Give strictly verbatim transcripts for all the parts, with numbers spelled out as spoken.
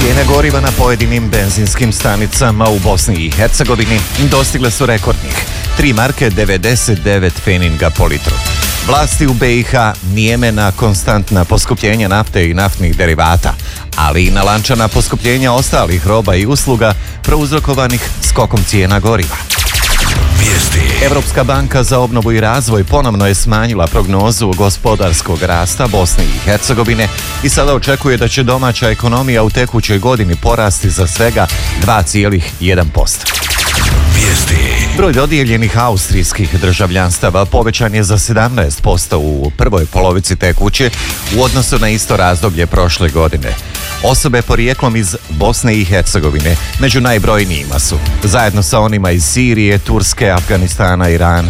Cijene goriva na pojedinim benzinskim stanicama u Bosni i Hercegovini dostigle su rekordnih tri marke devedeset devet pfeninga po litru. Vlasti u be i ha nijeme na konstantna poskupljenja nafte i naftnih derivata, ali i na lančana poskupljenja ostalih roba i usluga prouzrokovanih skokom cijena goriva. Vijesti. Evropska banka za obnovu i razvoj ponovno je smanjila prognozu gospodarskog rasta Bosne i Hercegovine i sada očekuje da će domaća ekonomija u tekućoj godini porasti za svega dva zarez jedan posto. Vijesti. Broj dodijeljenih austrijskih državljanstava povećan je za sedamnaest posto u prvoj polovici tekuće u odnosu na isto razdoblje prošle godine. Osobe porijeklom iz Bosne i Hercegovine među najbrojnijima su, zajedno sa onima iz Sirije, Turske, Afganistana, Irana.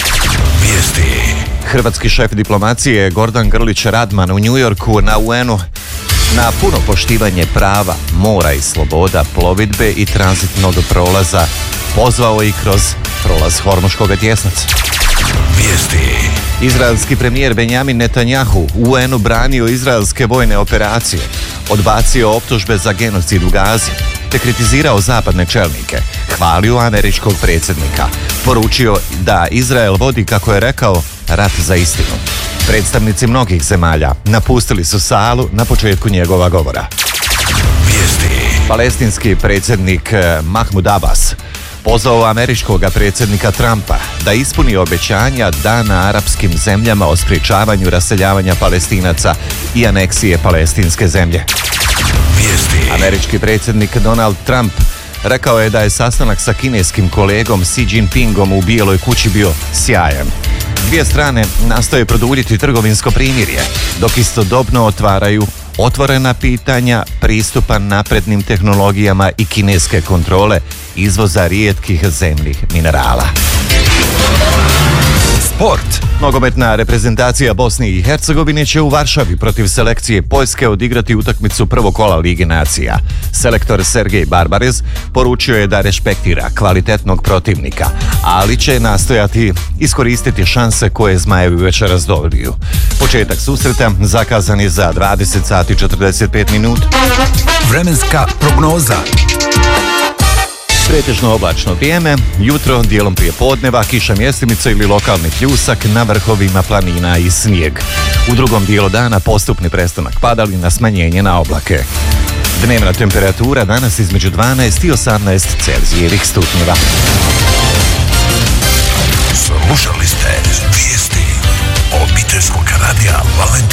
Vijesti. Hrvatski šef diplomacije Gordan Grlić Radman u Njujorku na u en u na puno poštivanje prava, mora i sloboda plovidbe i tranzitnog prolaza pozvao i kroz prolaz Hormuškog tjesnaca. Vijesti. Izraelski premijer Benjamin Netanjahu u en u branio izraelske vojne operacije, odbacio optužbe za genocid u Gazi, te kritizirao zapadne čelnike, hvalio američkog predsjednika, poručio da Izrael vodi, kako je rekao, rat za istinu. Predstavnici mnogih zemalja napustili su salu na početku njegova govora. Vijesti. Palestinski predsjednik Mahmud Abbas pozvao američkog predsjednika Trumpa da ispuni obećanja dana arapskim zemljama o sprječavanju raseljavanja Palestinaca i aneksije palestinske zemlje. Vijesti. Američki predsjednik Donald Trump rekao je da je sastanak sa kineskim kolegom Xi Jinpingom u Bijeloj kući bio sjajan. Dvije strane nastoje produljiti trgovinsko primirje, dok istodobno otvaraju otvorena pitanja pristupa naprednim tehnologijama i kineske kontrole izvoza rijetkih zemnih minerala. Sport. Nogometna reprezentacija Bosne i Hercegovine će u Varšavi protiv selekcije Poljske odigrati utakmicu prvog kola Lige nacija. Selektor Sergej Barbarez poručio je da respektira kvalitetnog protivnika, ali će nastojati iskoristiti šanse koje Zmajevi večeras dobiju. Početak susreta zakazan je za dvadeset sati i četrdeset pet minuta. Vremenska prognoza. Pretežno oblačno vrijeme, jutro dijelom prije podneva, kiša mjestimica ili lokalni pljusak na vrhovima planina i snijeg. U drugom dijelu dana postupni prestanak padalina, smanjenje na oblake. Dnevna temperatura danas između dvanaest i osamnaest Celzijevih stupnjeva. Slušali ste vijesti obiteljskog radija Valentina.